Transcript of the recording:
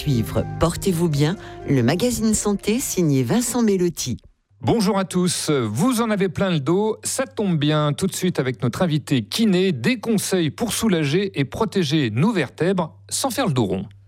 suivre Portez-vous bien, le magazine santé signé Vincent Mellotti. Bonjour à tous, vous en avez plein le dos, ça tombe bien, tout de suite avec notre invité kiné, des conseils pour soulager et protéger nos vertèbres sans faire le dos rond.